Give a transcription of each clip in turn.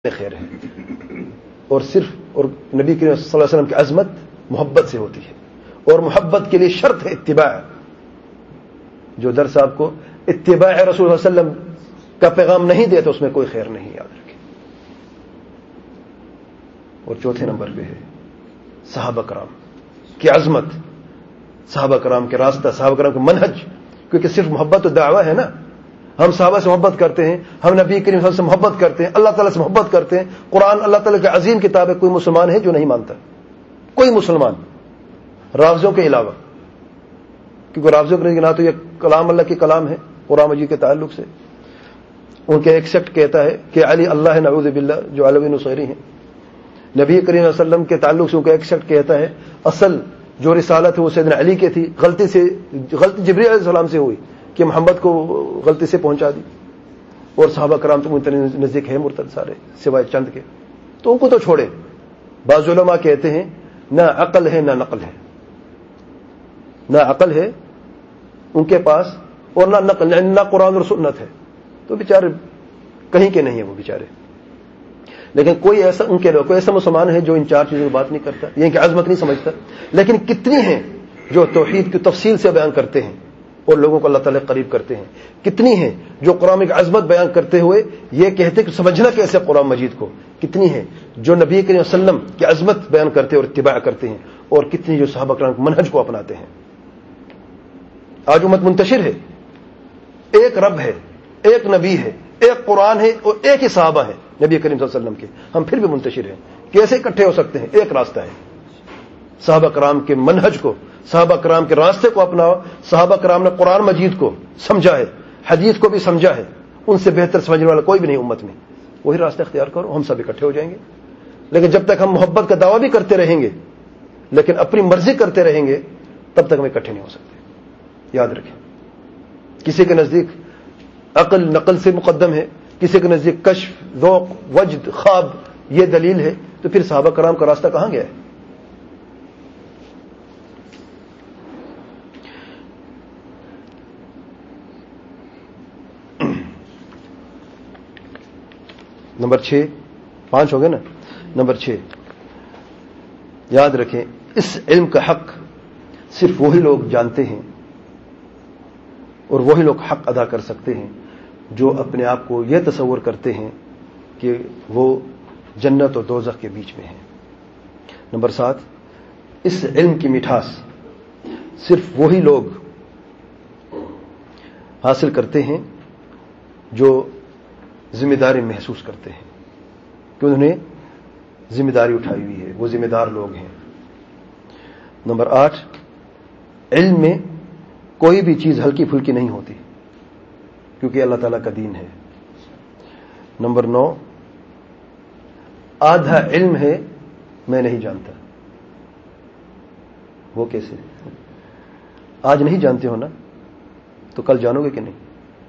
خیر ہے، اور صرف اور نبی کریم صلی اللہ علیہ وسلم کی عظمت محبت سے ہوتی ہے، اور محبت کے لیے شرط ہے اتباع. جو درس آپ کو اتباع رسول اللہ صلی اللہ علیہ وسلم کا پیغام نہیں دے تو اس میں کوئی خیر نہیں، یاد رکھیں. اور چوتھے نمبر پہ ہے صحابہ کرام کی عظمت، صحابہ کرام کے راستہ، صحابہ کرام کا منہج. کیونکہ صرف محبت و دعویٰ ہے نا، ہم صحابہ سے محبت کرتے ہیں، ہم نبی کریم صلی اللہ علیہ وسلم سے محبت کرتے ہیں، اللہ تعالیٰ سے محبت کرتے ہیں. قرآن اللہ تعالیٰ کی عظیم کتاب ہے. کوئی مسلمان ہے جو نہیں مانتا؟ کوئی مسلمان رافضوں کے علاوہ، کیونکہ رافضوں کے نہ تو یہ کلام اللہ کی کلام ہے قرآن مجید کے تعلق سے، ان کے ایک سیکٹ کہتا ہے کہ علی اللہ نعوذ باللہ، جو علوی نصیری ہیں. نبی کریم صلی اللہ علیہ وسلم کے تعلق سے ان کا ایک سیکٹ کہتا ہے اصل جو رسالت ہے وہ سیدنا علی کی تھی، غلطی جبریل علیہ السلام سے ہوئی کہ محمد کو غلطی سے پہنچا دی. اور صحابہ کرام تو ان نزدیک ہے مرتد سارے سوائے چند کے، تو ان کو تو چھوڑے. بعض علماء کہتے ہیں نہ عقل ہے نہ نقل ہے، نہ عقل ہے ان کے پاس اور نہ نقل، نہ قرآن اور سنت ہے، تو بیچارے کہیں کے نہیں ہیں وہ بیچارے. لیکن کوئی ایسا ان کے لوگ کوئی ایسا مسلمان ہے جو ان چار چیزوں کی بات نہیں کرتا، یہ کہ عظمت نہیں سمجھتا. لیکن کتنی ہیں جو توحید کی تفصیل سے بیان کرتے ہیں اور لوگوں کو اللہ تعالیٰ قریب کرتے ہیں. کتنی ہیں جو قرآن کی عظمت بیان کرتے ہوئے یہ کہتے کہ سمجھنا کیسے قرآن مجید کو. کتنی ہیں جو نبی کریم صلی اللہ علیہ وسلم کی عظمت بیان کرتے اور اتباع کرتے ہیں، اور کتنی جو صحابہ کرام کے منہج کو اپناتے ہیں. آج امت منتشر ہے، ایک رب ہے، ایک نبی ہے، ایک قرآن ہے اور ایک ہی صحابہ ہے نبی کریم صلی اللہ علیہ وسلم کے. ہم پھر بھی منتشر ہیں. کیسے اکٹھے ہو سکتے ہیں؟ ایک راستہ ہے، صحابہ کرام کے منہج کو، صحابہ کرام کے راستے کو اپناؤ. صحابہ کرام نے قرآن مجید کو سمجھا ہے، حدیث کو بھی سمجھا ہے، ان سے بہتر سمجھنے والا کوئی بھی نہیں امت میں. وہی راستہ اختیار کرو، ہم سب اکٹھے ہو جائیں گے. لیکن جب تک ہم محبت کا دعویٰ بھی کرتے رہیں گے لیکن اپنی مرضی کرتے رہیں گے تب تک ہم اکٹھے نہیں ہو سکتے. یاد رکھیں، کسی کے نزدیک عقل نقل سے مقدم ہے، کسی کے نزدیک کشف، ذوق، وجد، خواب یہ دلیل ہے، تو پھر صحابہ کرام کا راستہ کہاں گیا ہے؟ نمبر 6، 5 ہو گئے نا. نمبر 6، یاد رکھیں اس علم کا حق صرف وہی لوگ جانتے ہیں اور وہی لوگ حق ادا کر سکتے ہیں جو اپنے آپ کو یہ تصور کرتے ہیں کہ وہ جنت اور دوزخ کے بیچ میں ہیں. نمبر 7، اس علم کی مٹھاس صرف وہی لوگ حاصل کرتے ہیں جو ذمہ داری محسوس کرتے ہیں کہ انہوں نے ذمہ داری اٹھائی ہوئی ہے، وہ ذمہ دار لوگ ہیں. نمبر 8، علم میں کوئی بھی چیز ہلکی پھلکی نہیں ہوتی کیونکہ اللہ تعالیٰ کا دین ہے. نمبر 9، آدھا علم ہے میں نہیں جانتا. وہ کیسے؟ آج نہیں جانتے ہو نا تو کل جانو گے کہ نہیں.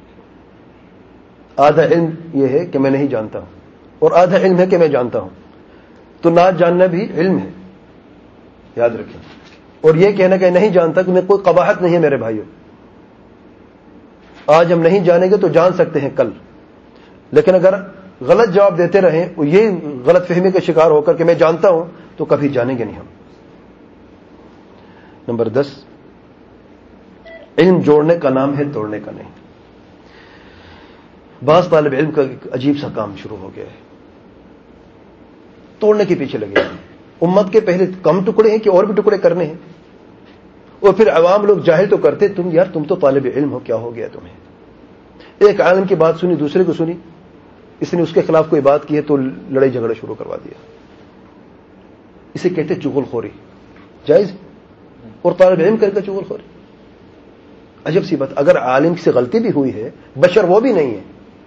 آدھا علم یہ ہے کہ میں نہیں جانتا ہوں اور آدھا علم ہے کہ میں جانتا ہوں. تو نہ جاننا بھی علم ہے، یاد رکھیں. اور یہ کہنا کہ نہیں جانتا کہ میں کوئی قباحت نہیں ہے میرے بھائیوں. آج ہم نہیں جانیں گے تو جان سکتے ہیں کل، لیکن اگر غلط جواب دیتے رہیں اور یہ غلط فہمی کا شکار ہو کر کہ میں جانتا ہوں تو کبھی جانیں گے نہیں ہم. نمبر 10، علم جوڑنے کا نام ہے، توڑنے کا نہیں. بعض طالب علم کا ایک عجیب سا کام شروع ہو گیا ہے، توڑنے کے پیچھے لگے ہیں. امت کے پہلے کم ٹکڑے ہیں کہ اور بھی ٹکڑے کرنے ہیں، اور پھر عوام لوگ جاہل تو کرتے تم تو طالب علم ہو، کیا ہو گیا تمہیں؟ ایک عالم کی بات سنی، دوسرے کو سنی، اس نے اس کے خلاف کوئی بات کی ہے تو لڑائی جھگڑا شروع کروا دیا. اسے کہتے چغل خوری. جائز اور طالب علم کرے گا چغل خوری؟ عجب سی بات. اگر عالم سے غلطی بھی ہوئی ہے، بشر وہ بھی نہیں ہے،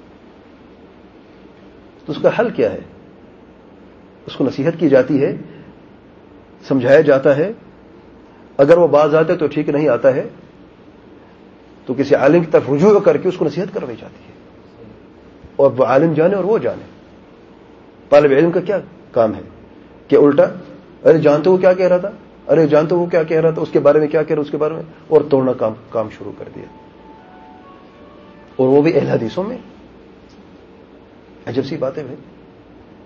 تو اس کا حل کیا ہے؟ اس کو نصیحت کی جاتی ہے، سمجھایا جاتا ہے. اگر وہ باز آتا ہے تو ٹھیک، نہیں آتا ہے تو کسی عالم کی طرف رجوع کر کے اس کو نصیحت کروائی جاتی ہے، اور وہ عالم جانے اور وہ جانے. طالب علم کا کیا کام ہے کہ الٹا ارے جانتے وہ کیا کہہ رہا تھا، ارے جانتے وہ کیا کہہ رہا تھا، اس کے بارے میں کیا کہہ رہا اس کے بارے میں، اور توڑنا کام شروع کر دیا. اور وہ بھی اہل حدیثوں میں. عجب سی بات ہے بھائی.